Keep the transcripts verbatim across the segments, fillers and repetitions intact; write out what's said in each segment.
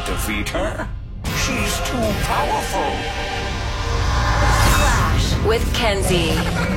can't defeat her. She's too powerful. Flash with Kenzie.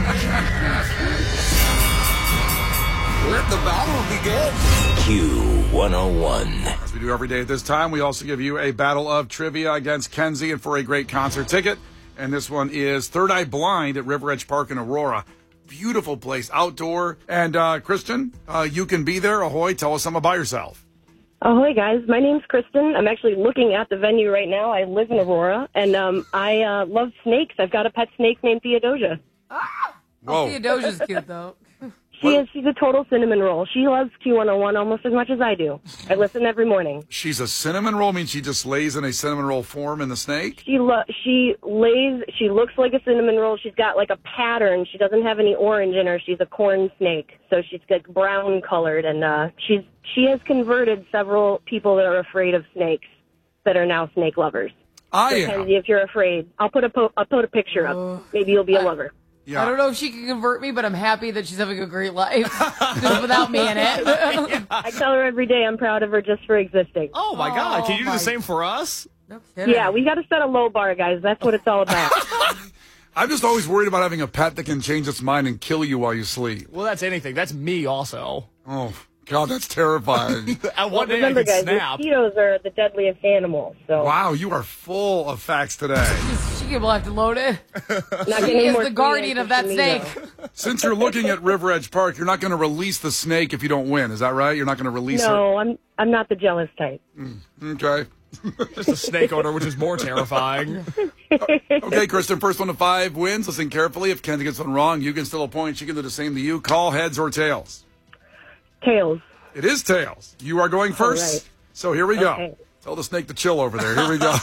Let the battle begin. Q one oh one. As we do every day at this time, we also give you a battle of trivia against Kenzie and for a great concert ticket. And this one is Third Eye Blind at River Edge Park in Aurora. Beautiful place, outdoor. And uh, Kristen, uh, you can be there. Ahoy, tell us something about yourself. Ahoy, guys. My name's Kristen. I'm actually looking at the venue right now. I live in Aurora, and um, I uh, love snakes. I've got a pet snake named Theodosia. Ah! Whoa. Oh, Theodosia's cute, though. She is. She's a total cinnamon roll. She loves Q one oh one almost as much as I do. I listen every morning. She's a cinnamon roll? Means she just lays in a cinnamon roll form in the snake? She lo- she lays, she looks like a cinnamon roll. She's got like a pattern. She doesn't have any orange in her. She's a corn snake. So she's like brown colored, and uh, she's she has converted several people that are afraid of snakes that are now snake lovers. I so, am. Kenzie, if you're afraid, I'll put a po- I'll put a picture Oh. up. Maybe you'll be a lover. Yeah. I don't know if she can convert me, but I'm happy that she's having a great life just without me in it. I tell her every day I'm proud of her just for existing. Oh, my God. Can you do my- the same for us? No kidding. Yeah, we got to set a low bar, guys. That's what it's all about. I'm just always worried about having a pet that can change its mind and kill you while you sleep. Well, that's anything. That's me also. Oh, God, that's terrifying. At one day Remember, I can guys, snap. mosquitoes are the deadliest animals. So Wow, you are full of facts today. She can have to load it. not She getting is more the free guardian of that answers from me, snake. though. Since you're looking at River Edge Park, you're not going to release the snake if you don't win. Is that right? You're not going to release No, I'm I'm not the jealous type. her? Okay. Just a snake owner, which is more terrifying. Okay, Kristen, first one to five wins. Listen carefully. If Kenzie gets one wrong, you can steal a point. She can do the same to you. Call heads or tails. Tails. It is tails. You are going first. All right. So here we go. Okay. Tell the snake to chill over there. Here we go.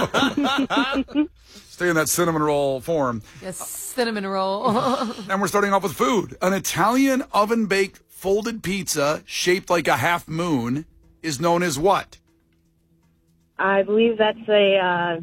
Stay in that cinnamon roll form. Yes, cinnamon roll. And we're starting off with food. An Italian oven-baked folded pizza shaped like a half moon is known as what? I believe that's a uh,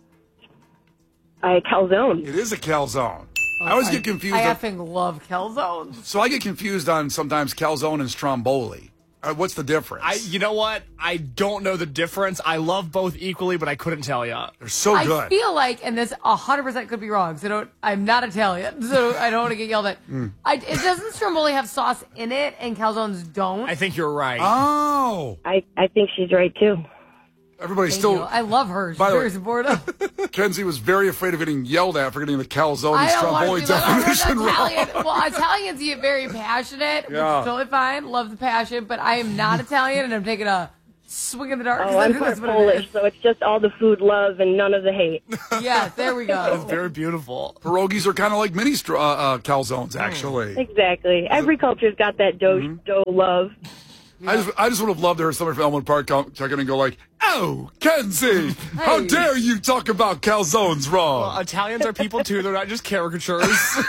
a calzone. It is a calzone. I always get confused. I on- effing love calzones. so I get confused on sometimes calzone and stromboli. Uh, what's the difference? I, you know what? I don't know the difference. I love both equally, but I couldn't tell you. They're so I good. feel like, and this one hundred percent could be wrong, so don't, I'm not Italian, so I don't want to get yelled at. Mm. I, it doesn't stromboli have sauce in it, and calzones don't. I think you're right. oh, I, I think she's right, too. everybody's Thank still. you. I love her. She's By the very way- supportive. Kenzie was very afraid of getting yelled at for getting the calzone and I don't stromboli want to be like, oh, that's definition wrong. Italian. Well, Italians get very passionate, which Yeah. is totally fine. Love the passion, but I am not Italian, and I'm taking a swing in the dark. 'cause Oh, I I'm think part that's what it Polish, is. so it's just all the food love and none of the hate. Yes, there we go. Very beautiful. Pierogies are kind of like mini stro- uh, uh, calzones, actually. Exactly. Every culture's got that dough, Mm-hmm. dough love. I just, I just would have loved to hear somebody from Elmwood Park come, check in and go like, "Oh, Kenzie, how Hey. dare you talk about calzones wrong?" Well, Italians are people too. They're not just caricatures.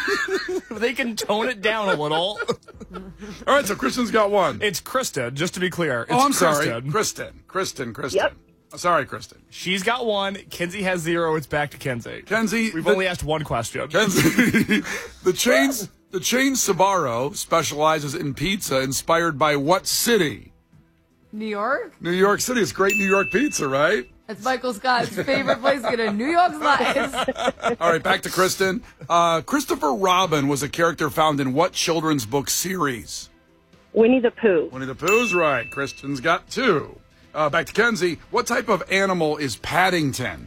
They can tone it down a little. All right, so Kristen's got one. It's Kristen, just to be clear. It's oh, I'm sorry, Kristen. Kristen, Kristen, Kristen. Yep. Sorry, Kristen. She's got one. Kenzie has zero. It's back to Kenzie. Kenzie, We've the- only asked one question. Kenzie, the chains, the chain Sbarro specializes in pizza inspired by what city? New York? New York City. It's great New York pizza, right? That's Michael Scott's favorite place to get a New York slice. All right, back to Kristen. Uh, Christopher Robin was a character found in what children's book series? Winnie the Pooh. Winnie the Pooh's right. Kristen's got two. Uh, back to Kenzie. What type of animal is Paddington?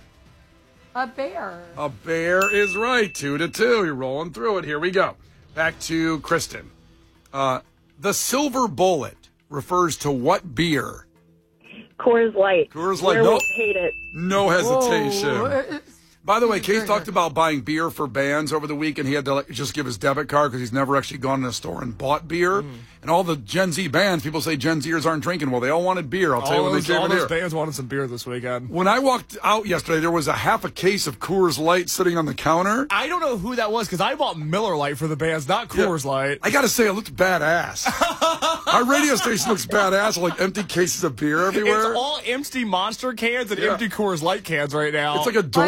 A bear. A bear is right. Two to two. You're rolling through it. Here we go. Back to Kristen. Uh, the Silver Bullet refers to what beer? Coors Light. Coors Light, Werewolves no- hate it. No hesitation. Whoa. By the way, Case talked about buying beer for bands over the week, and he had to like, just give his debit card because he's never actually gone in a store and bought beer. Mm. And all the Gen Z bands, people say Gen Zers aren't drinking. Well, they all wanted beer. I'll tell you All when those, they came all in those here. bands wanted some beer this weekend. When I walked out yesterday, there was a half a case of Coors Light sitting on the counter. I don't know who that was because I bought Miller Lite for the bands, not Coors Light. I gotta say, it looked badass. Our radio station looks badass, like empty cases of beer everywhere. It's all empty Monster cans and Yeah. empty Coors Light cans right now. It's like a dorm Honestly, room.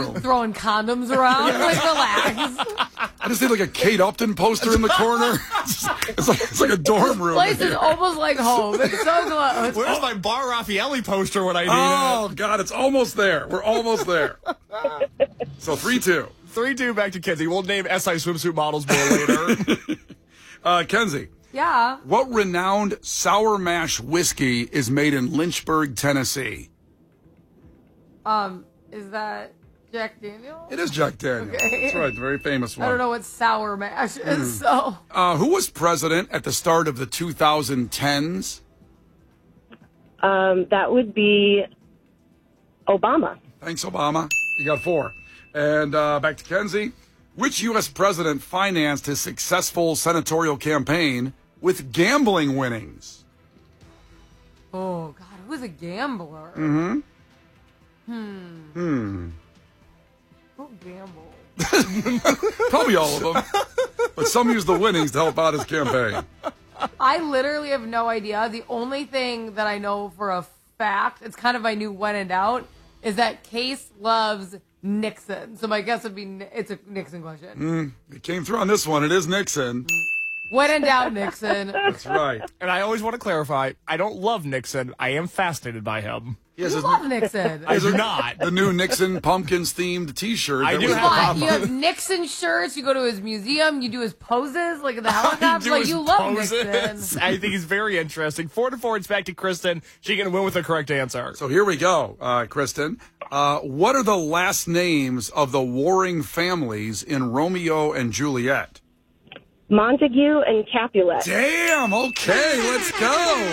throwing condoms around. Like, relax. I just need like a Kate Upton poster in the corner. It's, it's, like, it's like a dorm room. Place is almost like home. It's so close. Where's my Bar Raffaelli poster when I need Oh, it? God, it's almost there. We're almost there. So three two. three two back to Kenzie. We'll name S I swimsuit models more later. Uh, Kenzie, Yeah. what renowned sour mash whiskey is made in Lynchburg, Tennessee? Um, is that Jack Daniel? It is Jack Daniel. Okay. That's right, the very famous one. I don't know what sour mash is, so. Uh, who was president at the start of the twenty tens? Um, that would be Obama. Thanks, Obama. You got four. And uh, back to Kenzie. Which U S president financed his successful senatorial campaign with gambling winnings? Oh, God, who's a gambler? Mm-hmm. Hmm. Hmm. Who gambled? Probably all of them. But some used the winnings to help out his campaign. I literally have no idea. The only thing that I know for a fact, it's kind of I knew when in doubt, is that Case loves Nixon. So my guess would be it's a Nixon question. Mm, it came through on this one. It is Nixon. When in doubt, Nixon. That's right. And I always want to clarify, I don't love Nixon. I am fascinated by him. He has You his, love Nixon. I do not. the new Nixon pumpkins themed T-shirt. I that do was have- What? You have Nixon shirts. You go to his museum. You do his poses, like in the helicopter. Do Like his you love poses. Nixon. I think he's very interesting. Four to four, it's back to Kristen. She can win with the correct answer. So here we go, uh, Kristen. Uh, what are the last names of the warring families in Romeo and Juliet? Montague and Capulet. Damn, okay, let's go.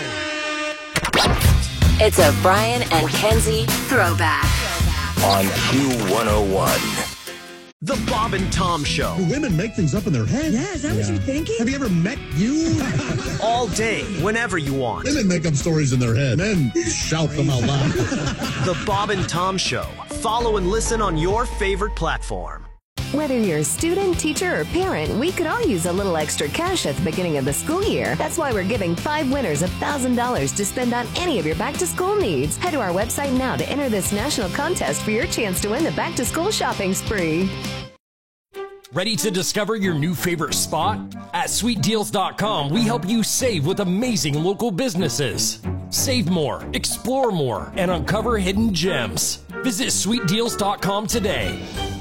It's a Brian and Kenzie throwback. On Q one oh one. The Bob and Tom Show. Do women make things up in their head? Yeah, is that what you're thinking? Have you ever met you? All day, whenever you want. Women make up stories in their head. Men shout them out loud. The Bob and Tom Show. Follow and listen on your favorite platform. Whether you're a student, teacher, or parent, we could all use a little extra cash at the beginning of the school year. That's why we're giving five winners one thousand dollars to spend on any of your back-to-school needs. Head to our website now to enter this national contest for your chance to win the back-to-school shopping spree. Ready to discover your new favorite spot? At sweet deals dot com, we help you save with amazing local businesses. Save more, explore more, and uncover hidden gems. Visit sweet deals dot com today.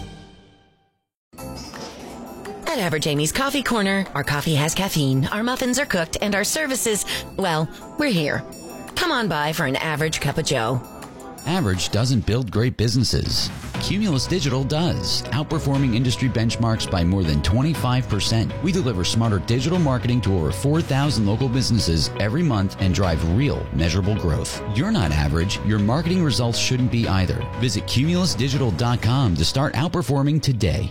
At Average Amy's Coffee Corner, our coffee has caffeine, our muffins are cooked, and our services, well, we're here. Come on by for an average cup of joe. Average doesn't build great businesses. Cumulus Digital does, outperforming industry benchmarks by more than twenty-five percent. We deliver smarter digital marketing to over four thousand local businesses every month and drive real, measurable growth. You're not average. Your marketing results shouldn't be either. Visit cumulus digital dot com to start outperforming today.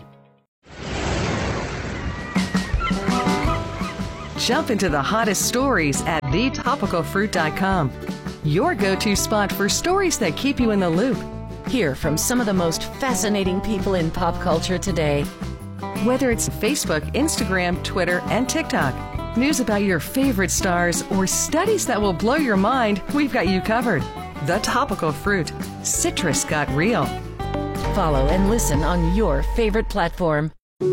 Jump into the hottest stories at the topical fruit dot com. Your go-to spot for stories that keep you in the loop. Hear from some of the most fascinating people in pop culture today. Whether it's Facebook, Instagram, Twitter, and TikTok, news about your favorite stars, or studies that will blow your mind, we've got you covered. The Topical Fruit. Citrus got real. Follow and listen on your favorite platform.